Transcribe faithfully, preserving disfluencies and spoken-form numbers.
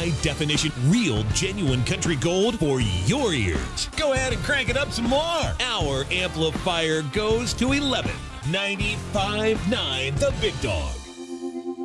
high-definition, real, genuine country gold for your ears. Go ahead and crank it up some more. Our amplifier goes to eleven ninety-five point nine The Big Dog.